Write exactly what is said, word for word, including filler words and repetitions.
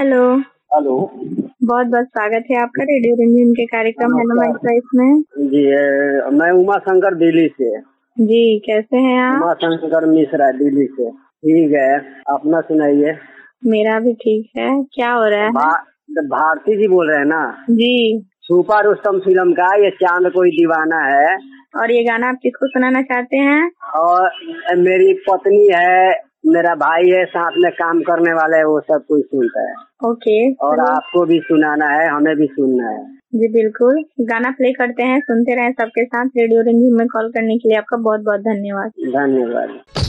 Hello. Hello. बहुत बहुत स्वागत है आपका रेडियो रिमझिम के कार्यक्रम हेलो माय चॉइस में। जी ए, मैं उमा शंकर दिल्ली से। जी कैसे हैं आप? उमा शंकर मिश्रा दिल्ली से। ठीक है, अपना सुनाइए। मेरा भी ठीक है। क्या हो रहा है? भा, भारती जी बोल रहे हैं ना? जी। सुपर रुस्तम फिल्म का ये चांद कोई दीवाना है। और ये गाना आप किसको सुनाना चाहते हैं? और मेरी पत्नी है, मेरा भाई है, साथ में काम करने वाले है, वो सब कुछ सुनता है। ओके। और आपको भी सुनाना है, हमें भी सुनना है। जी बिल्कुल, गाना प्ले करते हैं, सुनते रहें सबके साथ। रेडियो रिमझिम में कॉल करने के लिए आपका बहुत बहुत धन्यवाद। धन्यवाद।